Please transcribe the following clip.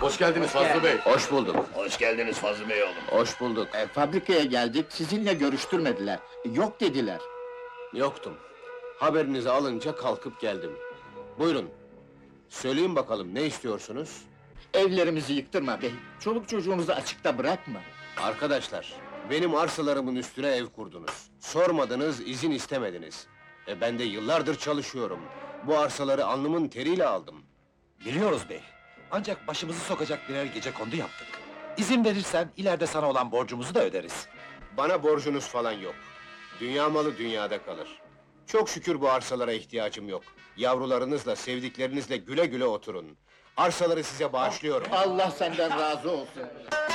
Hoş geldiniz Fazlı Bey. Hoş bulduk, Hoş geldiniz Fazlı Bey oğlum. hoş bulduk. Fabrikaya geldik, sizinle görüştürmediler. Yok dediler. Yoktum. Haberinizi alınca kalkıp geldim. Buyurun. Söyleyin bakalım, ne istiyorsunuz? Evlerimizi yıktırma bey. Çoluk çocuğumuzu açıkta bırakma. Arkadaşlar, benim arsalarımın üstüne ev kurdunuz. Sormadınız, izin istemediniz. Ben de yıllardır çalışıyorum. Bu arsaları alnımın teriyle aldım. Biliyoruz bey. Ancak başımızı sokacak birer gecekondu yaptık. İzin verirsen ileride sana olan borcumuzu da öderiz. Bana borcunuz falan yok. Dünya malı dünyada kalır. Çok şükür bu arsalara ihtiyacım yok. Yavrularınızla, sevdiklerinizle güle güle oturun. Arsaları size bağışlıyorum. Allah senden razı olsun.